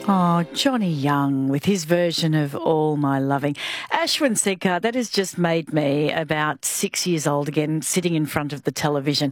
Oh, Johnny Young with his version of All My Loving. Ashwin Sedkar, that has just made me about 6 years old again, sitting in front of the television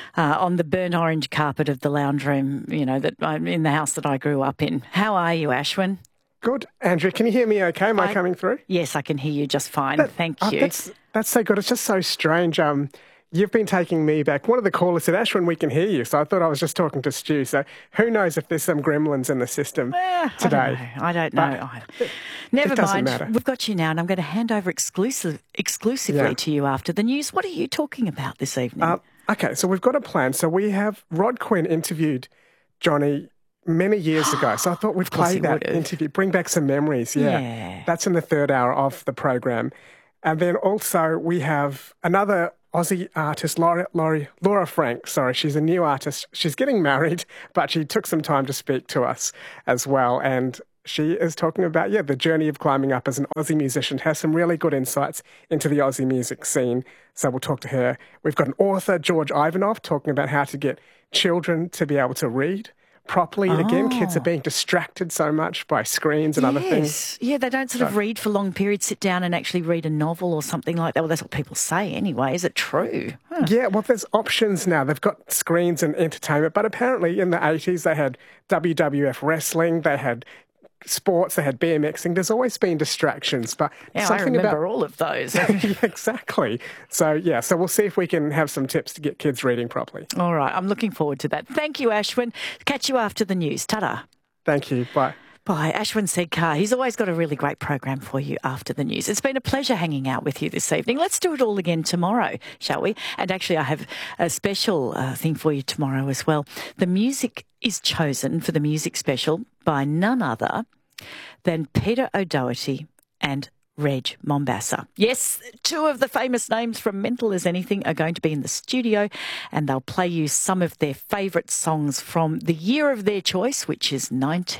on the burnt orange carpet of the lounge room, that I'm in the house that I grew up in. How are you, Ashwin? Good. Andrew, can you hear me okay? Am I coming through? Yes, I can hear you just fine. Thank you. That's so good. It's just so strange. You've been taking me back. One of the callers said, Ashwin, we can hear you. So I thought I was just talking to Stu. So who knows if there's some gremlins in the system today. I don't know. Never mind. Matter. We've got you now, and I'm going to hand over exclusively to you after the news. What are you talking about this evening? Okay, so we've got a plan. So we have Rod Quinn interviewed Johnny many years ago. So I thought we'd play that interview, bring back some memories. Yeah. That's in the third hour of the program. And then also we have another Aussie artist, Laura Frank. Sorry, she's a new artist. She's getting married, but she took some time to speak to us as well. And she is talking about, the journey of climbing up as an Aussie musician, has some really good insights into the Aussie music scene. So we'll talk to her. We've got an author, George Ivanov, talking about how to get children to be able to read properly. And again, kids are being distracted so much by screens and other things. Yeah, they don't sort of read for long periods, sit down and actually read a novel or something like that. Well, that's what people say anyway. Is it true? Huh. Yeah, well, there's options now. They've got screens and entertainment, but apparently in the 80s they had WWF wrestling, they had sports, they had BMXing. There's always been distractions, but something I remember all of those. Exactly. So we'll see if we can have some tips to get kids reading properly. All right, I'm looking forward to that. Thank you, Ashwin. Catch you after the news. Ta-da. Thank you. Bye. Bye. Ashwin Sedkar. He's always got a really great program for you after the news. It's been a pleasure hanging out with you this evening. Let's do it all again tomorrow, shall we? And actually, I have a special thing for you tomorrow as well. The music is chosen for the music special by none other than Peter O'Doherty and Reg Mombassa. Yes, two of the famous names from Mental as Anything are going to be in the studio, and they'll play you some of their favourite songs from the year of their choice, which is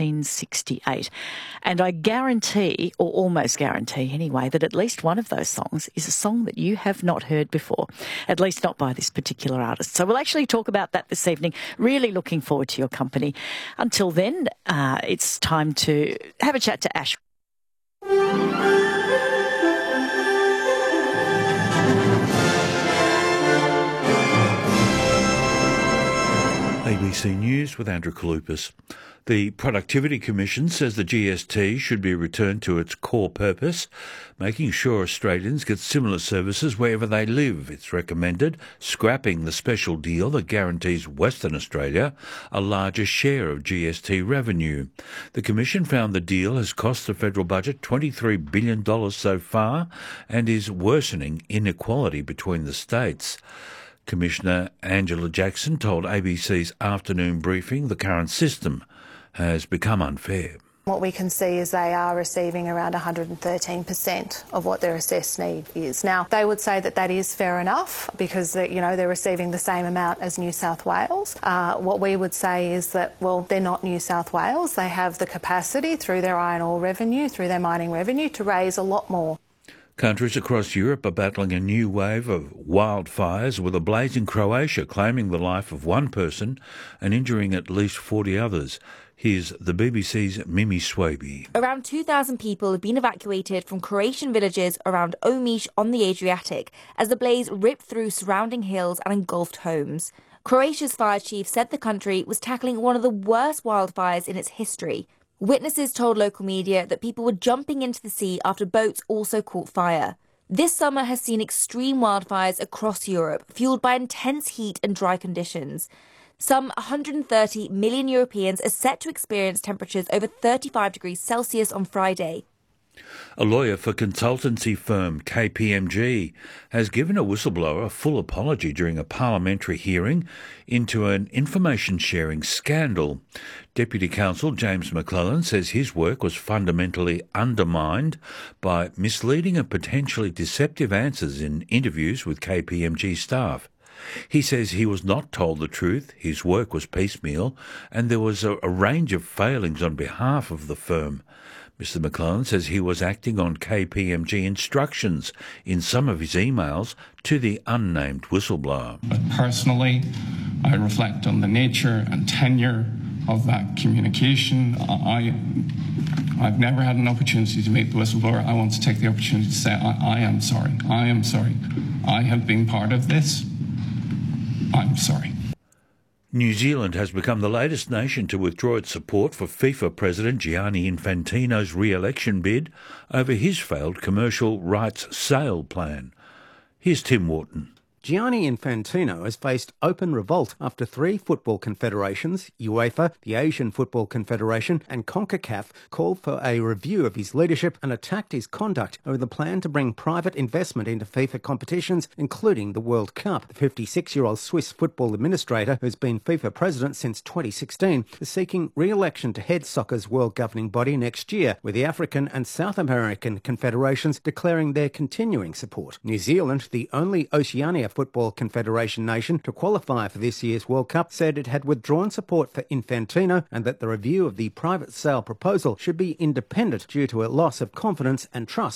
1968. And I guarantee, or almost guarantee anyway, that at least one of those songs is a song that you have not heard before, at least not by this particular artist. So we'll actually talk about that this evening. Really looking forward to your company. Until then, it's time to have a chat to Ash. ABC News with Andrew Kalupas. The Productivity Commission says the GST should be returned to its core purpose, making sure Australians get similar services wherever they live. It's recommended scrapping the special deal that guarantees Western Australia a larger share of GST revenue. The Commission found the deal has cost the federal budget $23 billion so far and is worsening inequality between the states. Commissioner Angela Jackson told ABC's afternoon briefing the current system has become unfair. What we can see is they are receiving around 113% of what their assessed need is. Now, they would say that that is fair enough because, they're receiving the same amount as New South Wales. What we would say is that, well, they're not New South Wales. They have the capacity through their iron ore revenue, through their mining revenue, to raise a lot more. Countries across Europe are battling a new wave of wildfires, with a blaze in Croatia claiming the life of one person and injuring at least 40 others. Here's the BBC's Mimi Swaby. Around 2,000 people have been evacuated from Croatian villages around Omiš on the Adriatic as the blaze ripped through surrounding hills and engulfed homes. Croatia's fire chief said the country was tackling one of the worst wildfires in its history. Witnesses told local media that people were jumping into the sea after boats also caught fire. This summer has seen extreme wildfires across Europe, fueled by intense heat and dry conditions. Some 130 million Europeans are set to experience temperatures over 35 degrees Celsius on Friday. A lawyer for consultancy firm KPMG has given a whistleblower a full apology during a parliamentary hearing into an information sharing scandal. Deputy Counsel James McClellan says his work was fundamentally undermined by misleading and potentially deceptive answers in interviews with KPMG staff. He says he was not told the truth, his work was piecemeal, and there was a range of failings on behalf of the firm. Mr McClellan says he was acting on KPMG instructions in some of his emails to the unnamed whistleblower. But personally, I reflect on the nature and tenure of that communication. I've never had an opportunity to meet the whistleblower. I want to take the opportunity to say I am sorry. I am sorry. I have been part of this. I'm sorry. New Zealand has become the latest nation to withdraw its support for FIFA President Gianni Infantino's re-election bid over his failed commercial rights sale plan. Here's Tim Wharton. Gianni Infantino has faced open revolt after 3 football confederations, UEFA, the Asian Football Confederation and CONCACAF, called for a review of his leadership and attacked his conduct over the plan to bring private investment into FIFA competitions, including the World Cup. The 56-year-old Swiss football administrator, who's been FIFA president since 2016, is seeking re-election to head soccer's world governing body next year, with the African and South American confederations declaring their continuing support. New Zealand, the only Oceania Football Confederation nation to qualify for this year's World Cup, said it had withdrawn support for Infantino and that the review of the private sale proposal should be independent due to a loss of confidence and trust